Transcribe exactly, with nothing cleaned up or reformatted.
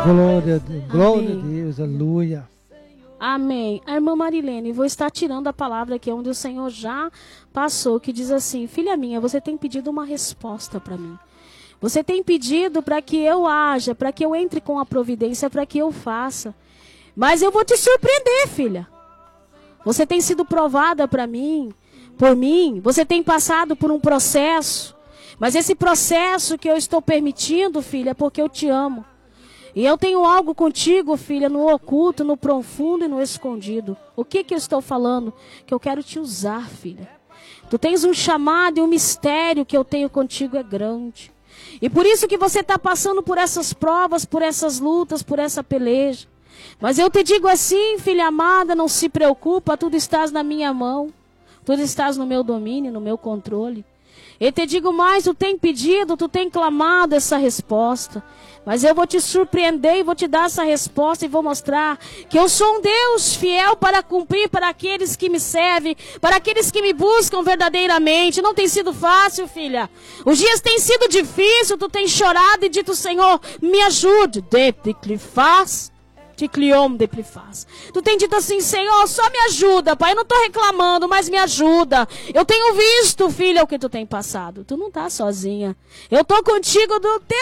Glória a Deus, glória a Deus, aleluia. Amém. A irmã Marilene, vou estar tirando a palavra aqui onde o Senhor já passou, que diz assim: filha minha, você tem pedido uma resposta para mim. Você tem pedido para que eu haja, para que eu entre com a providência, para que eu faça. Mas eu vou te surpreender, filha. Você tem sido provada para mim, por mim. Você tem passado por um processo. Mas esse processo que eu estou permitindo, filha, é porque eu te amo. E eu tenho algo contigo, filha, no oculto, no profundo e no escondido. O que que eu estou falando? Que eu quero te usar, filha. Tu tens um chamado e um mistério que eu tenho contigo é grande. E por isso que você está passando por essas provas, por essas lutas, por essa peleja. Mas eu te digo assim, filha amada, não se preocupa, tudo estás na minha mão. Tudo estás no meu domínio, no meu controle. Eu te digo mais, tu tem pedido, tu tem clamado essa resposta. Mas eu vou te surpreender e vou te dar essa resposta e vou mostrar que eu sou um Deus fiel para cumprir para aqueles que me servem, para aqueles que me buscam verdadeiramente. Não tem sido fácil, filha. Os dias têm sido difíceis, tu tens chorado e dito: Senhor, me ajude. Faz. Tu tem dito assim: Senhor, só me ajuda, pai, eu não estou reclamando, mas me ajuda. Eu tenho visto, filha, o que tu tem passado. Tu não está sozinha. Eu estou contigo do teu